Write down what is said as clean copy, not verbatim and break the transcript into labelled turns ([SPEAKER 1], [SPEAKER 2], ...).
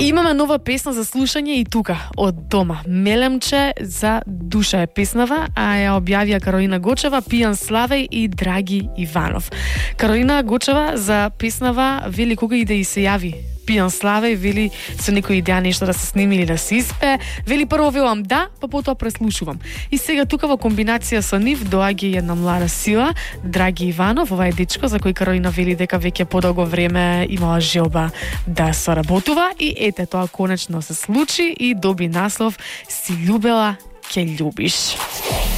[SPEAKER 1] Имаме нова песна за слушање и тука, од дома. Мелемче за душа е песнава, а ја објавија Каролина Гочева, Пијан Славеј и Драги Иванов. Каролина Гочева за песнава вели кога и да и се јави Пијан Славеј, вели со некој идеја нешто да се сними или да се испее, вели прво велам да, па потоа преслушувам. И сега тука во комбинација со нив доаѓа една млада сила, Драги Иванов, ова е дечко за кој Каролина вели дека веќе подолго време имала желба да соработува и ете тоа конечно се случи и доби наслов Си љубела, ке љубиш.